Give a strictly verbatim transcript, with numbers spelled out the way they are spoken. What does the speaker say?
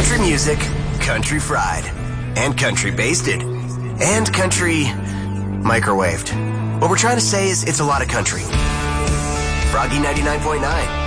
Country music, country fried, and country basted, and country microwaved. What we're trying to say is it's a lot of country. Froggy ninety-nine point nine.